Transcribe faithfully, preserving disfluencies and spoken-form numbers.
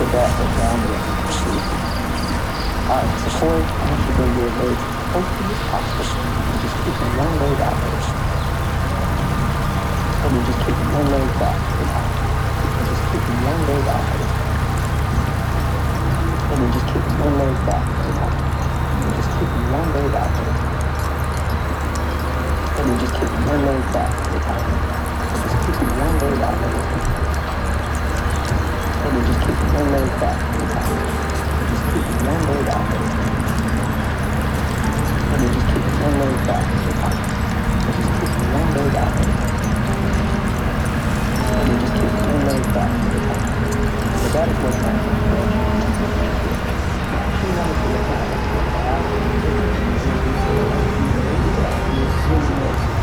that, but now I'm getting sleep. Alright, so Corey, I want you to bring your legs as close to as possible. And just keeping one leg out there. And then just keeping one leg back at a time. And just keeping one leg out there. And then just keeping one leg back at a time. And then just keeping one leg out there. And then just keeping one leg back at a time. And just keeping one leg out there. And then just keeping one leg back at a time. And just keeping one leg out there. And then just keeping one leg back at a time. And just keeping one leg out there. And then just keeping one leg back at a time. So that is what's happening. She wanted to look at it.